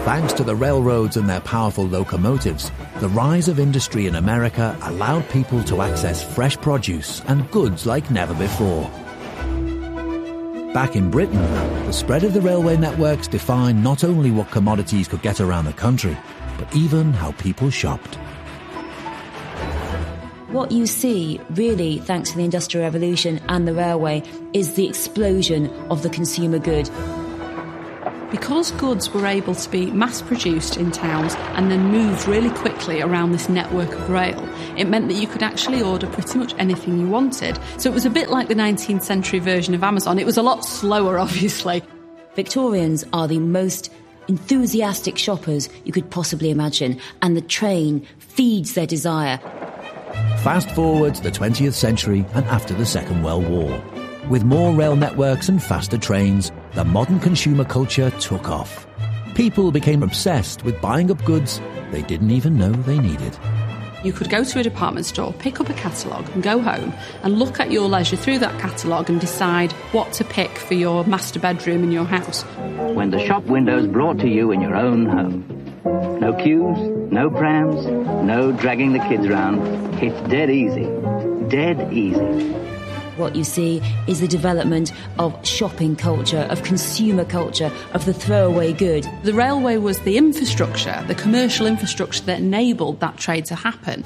Thanks to the railroads and their powerful locomotives, the rise of industry in America allowed people to access fresh produce and goods like never before. Back in Britain, the spread of the railway networks defined not only what commodities could get around the country, but even how people shopped. What you see, really, thanks to the Industrial Revolution and the railway, is the explosion of the consumer good. Because goods were able to be mass-produced in towns and then moved really quickly around this network of rail, it meant that you could actually order pretty much anything you wanted. So it was a bit like the 19th century version of Amazon. It was a lot slower, obviously. Victorians are the most enthusiastic shoppers you could possibly imagine, and the train feeds their desire. Fast forward to the 20th century and after the Second World War. With more rail networks and faster trains, the modern consumer culture took off. People became obsessed with buying up goods they didn't even know they needed. You could go to a department store, pick up a catalogue and go home and look at your leisure through that catalogue and decide what to pick for your master bedroom in your house. When the shop window's brought to you in your own home. No queues, no prams, no dragging the kids round. It's dead easy. Dead easy. What you see is the development of shopping culture, of consumer culture, of the throwaway good. The railway was the infrastructure, the commercial infrastructure that enabled that trade to happen.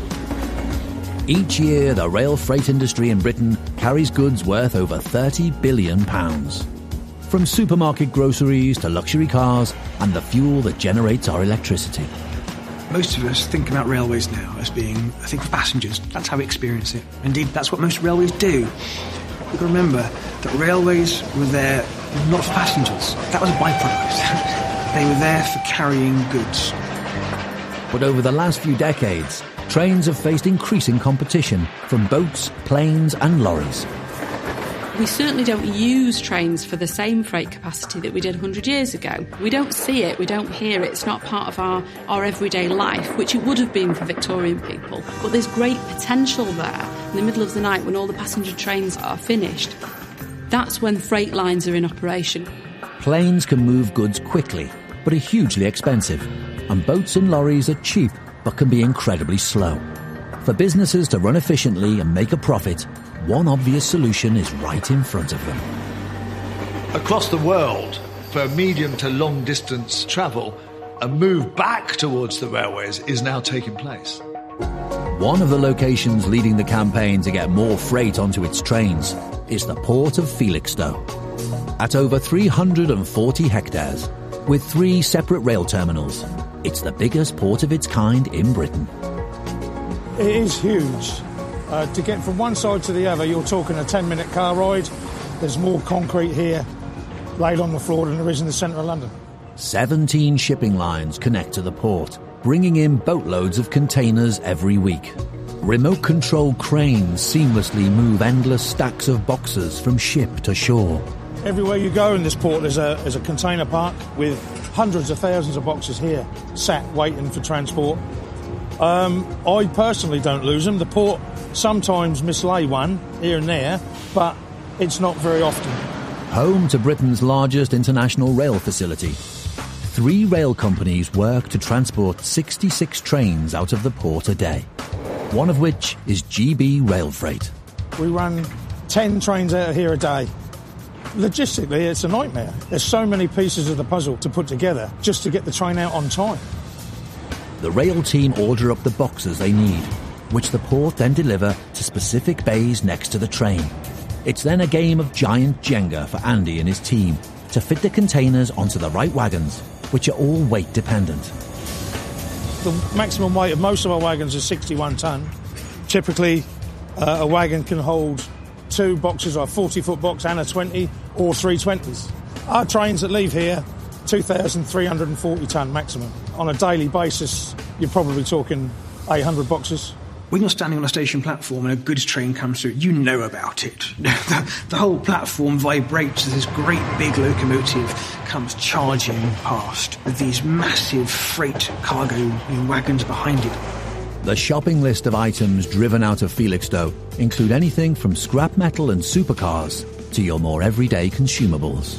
Each year, the rail freight industry in Britain carries goods worth over £30 billion. From supermarket groceries to luxury cars and the fuel that generates our electricity. Most of us think about railways now as being a thing for passengers. That's how we experience it. Indeed, that's what most railways do. You've got to remember that railways were there not for passengers. That was a byproduct. They were there for carrying goods. But over the last few decades, trains have faced increasing competition from boats, planes and lorries. We certainly don't use trains for the same freight capacity that we did 100 years ago. We don't see it, we don't hear it, it's not part of our everyday life, which it would have been for Victorian people. But there's great potential there. In the middle of the night, when all the passenger trains are finished, that's when freight lines are in operation. Planes can move goods quickly, but are hugely expensive. And boats and lorries are cheap, but can be incredibly slow. For businesses to run efficiently and make a profit, one obvious solution is right in front of them. Across the world, for medium to long distance travel, a move back towards the railways is now taking place. One of the locations leading the campaign to get more freight onto its trains is the port of Felixstowe. At over 340 hectares, with 3 separate rail terminals, it's the biggest port of its kind in Britain. It is huge. To get from one side to the other, you're talking a 10-minute car ride. There's more concrete here laid on the floor than there is in the centre of London. 17 shipping lines connect to the port, bringing in boatloads of containers every week. Remote-controlled cranes seamlessly move endless stacks of boxes from ship to shore. Everywhere you go in this port, there's a container park with hundreds of thousands of boxes here, sat waiting for transport. I personally don't lose them. The port sometimes mislay one here and there, but it's not very often. Home to Britain's largest international rail facility, 3 rail companies work to transport 66 trains out of the port a day, one of which is GB Rail Freight. We run 10 trains out of here a day. Logistically, it's a nightmare. There's so many pieces of the puzzle to put together just to get the train out on time. The rail team order up the boxes they need, which the port then deliver to specific bays next to the train. It's then a game of giant Jenga for Andy and his team to fit the containers onto the right wagons, which are all weight dependent. The maximum weight of most of our wagons is 61 tonne. Typically, a wagon can hold 2 boxes, or a 40-foot box and a 20, or 3 20s. Our trains that leave here, 2,340 tonne maximum. On a daily basis, you're probably talking 800 boxes. When you're standing on a station platform and a goods train comes through, you know about it. The whole platform vibrates as this great big locomotive comes charging past with these massive freight cargo wagons behind it. The shopping list of items driven out of Felixstowe include anything from scrap metal and supercars to your more everyday consumables.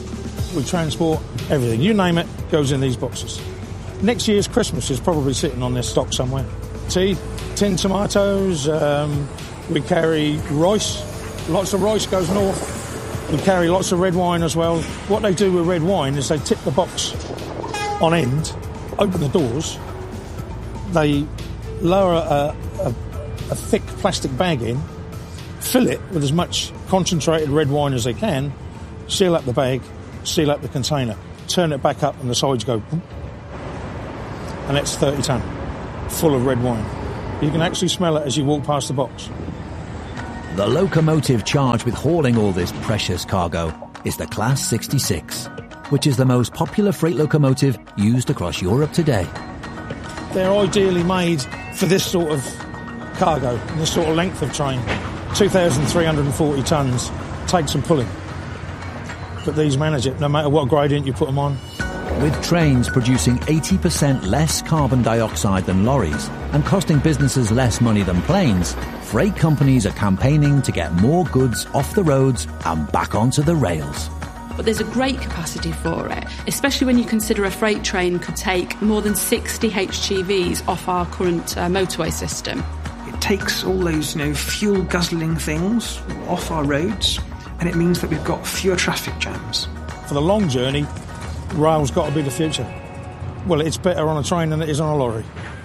we transport everything. You name it, goes in these boxes. Next year's Christmas is probably sitting on this stock somewhere. Tea, tinned tomatoes, we carry rice. Lots of rice goes north. We carry lots of red wine as well. What they do with red wine is they tip the box on end, open the doors, they lower a thick plastic bag in, fill it with as much concentrated red wine as they can, seal up the bag, seal up the container, turn it back up and the sides go boom, and it's 30 tonne, full of red wine. You can actually smell it as you walk past the box. The locomotive charged with hauling all this precious cargo is the Class 66, which is the most popular freight locomotive used across Europe today. They're ideally made for this sort of cargo, this sort of length of train. 2,340 tonnes, takes some pulling. But these manage it, no matter what gradient you put them on. With trains producing 80% less carbon dioxide than lorries and costing businesses less money than planes, freight companies are campaigning to get more goods off the roads and back onto the rails. But there's a great capacity for it, especially when you consider a freight train could take more than 60 HGVs off our current motorway system. It takes all those, fuel guzzling things off our roads, and it means that we've got fewer traffic jams. For the long journey, rail's got to be the future. Well, it's better on a train than it is on a lorry.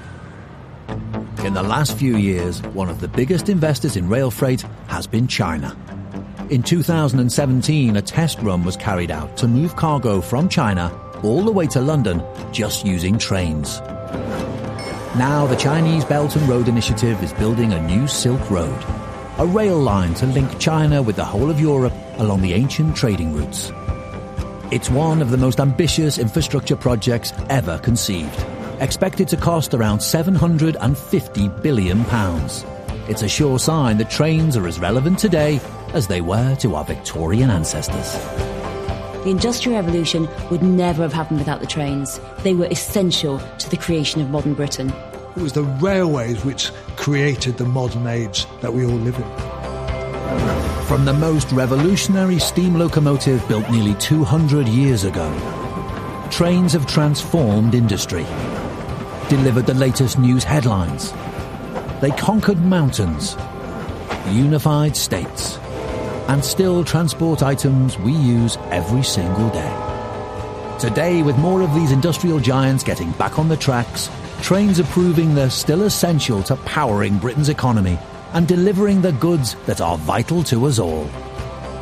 In the last few years, one of the biggest investors in rail freight has been China. In 2017, a test run was carried out to move cargo from China all the way to London just using trains. Now the Chinese Belt and Road Initiative is building a new Silk Road, a rail line to link China with the whole of Europe along the ancient trading routes. It's one of the most ambitious infrastructure projects ever conceived, expected to cost around £750 billion. It's a sure sign that trains are as relevant today as they were to our Victorian ancestors. The Industrial Revolution would never have happened without the trains. They were essential to the creation of modern Britain. It was the railways which created the modern age that we all live in. From the most revolutionary steam locomotive built nearly 200 years ago, trains have transformed industry, delivered the latest news headlines. They conquered mountains, unified states, and still transport items we use every single day. Today, with more of these industrial giants getting back on the tracks, trains are proving they're still essential to powering Britain's economy and delivering the goods that are vital to us all.